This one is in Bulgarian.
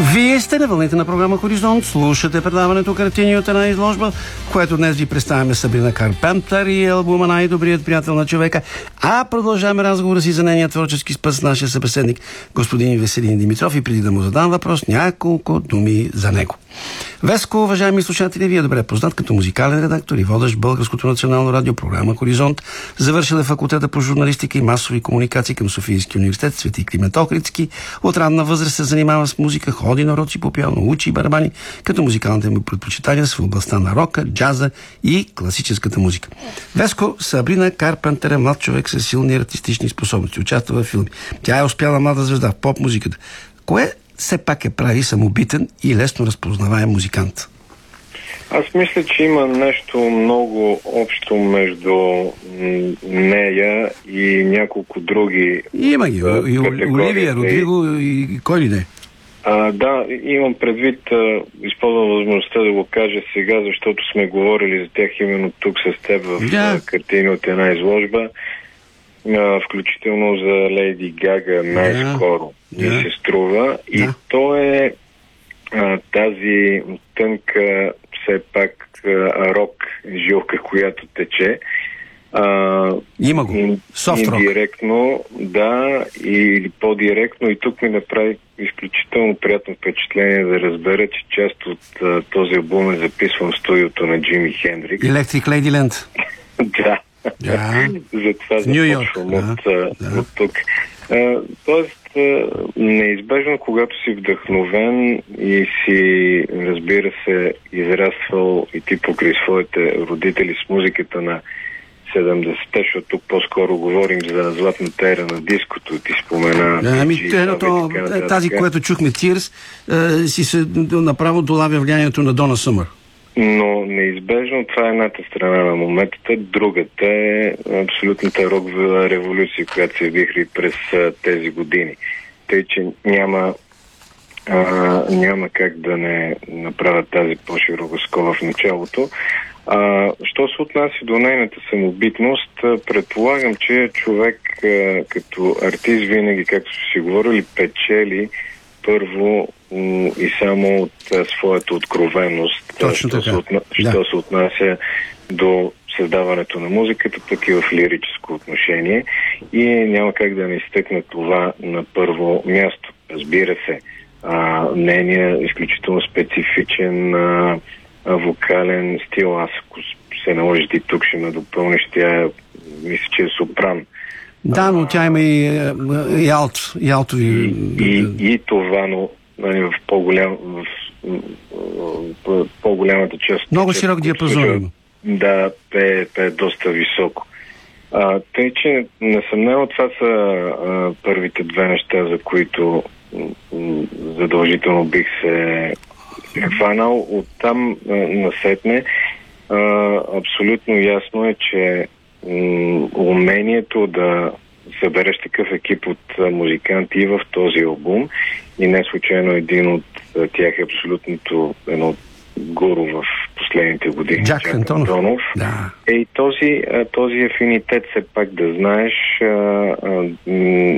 Вие сте на вълните на програма Хоризонт, слушате предаването Картини от една изложба, което днес ви представяме Сабрина Карпентър и албума "Най-добрият приятел на човека", а продължаваме разговора си за нейния творчески спът с нашия събеседник, господин Веселин Димитров, и преди да му задам въпрос, няколко думи за него. Веско, уважаеми слушатели, ви е добре познат като музикален редактор и водещ Българското национално радио, програма Хоризонт. Завършил е факултета по журналистика и масови комуникации към Софийския университет "Свети Климент Охридски". От ранна възраст се занимава с музика, ходи на уроци по пиано, учи и барабани, като музикалните му предпочитания са в областта на рока, джаза и класическата музика. Веско, Сабрина Карпентър е млад човек с силни артистични способности. Участва в филми. Тя е успяла млада звезда в поп-музиката. Кое все пак я прави самобитен и лесно разпознаваем музикант? Аз мисля, че има нещо много общо между нея и няколко други. Има ги. И Оливия Родриго и кой ли не? Да, имам предвид, използвам възможността да го кажа сега, защото сме говорили за тях именно тук с теб в Картини от една изложба, включително за Лейди Гага най-скоро ми се струва. И то е тази тънка, все пак рок жилка, която тече. Има го. Индиректно, да, или по-директно. И тук ми направи изключително приятно впечатление да разбера, че част от този албум е записван в студиото на Джими Хендрикс. Electric Ladyland. Да. Затова започвам от тук. Тоест, неизбежно, когато си вдъхновен и си, разбира се, израствал и ти покрай своите родители с музиката на 70-те, защото тук по-скоро говорим за златната ера на диското, ти спомена. Тази, което чухме, Tears, си се направо долавя влиянието на Дона Съмър. Но неизбежно това е едната страна на моментата. Другата е абсолютната рок революция, която се вихри през тези години. Тъй, че няма как да не направя тази по-широка скоба в началото. Що се отнася до нейната самобитност, предполагам, че човек като артист винаги, както си говорили, печели първо и само от своята откровеност. Точно така. Що се отнася до създаването на музиката, пък и в лирическо отношение. И няма как да не изтъкне това на първо място. Разбира се, нейният изключително специфичен вокален стил. Аз, ако се наложи ти тук, ще ме допълниш, тя мисля, че е сопран. Да, но тя има и алто. И това, но в по-голямата част. Много широк диапазон. Да, пее доста високо. Тъй, че несъмнено това са първите две неща, за които задължително бих се хванал. Оттам насетне абсолютно ясно е, че умението да събереш такъв екип от музиканти в този албум, и не случайно един от тях е абсолютното едно гуру в последните години. Джак Антонов. Да. И този афинитет, все пак да знаеш,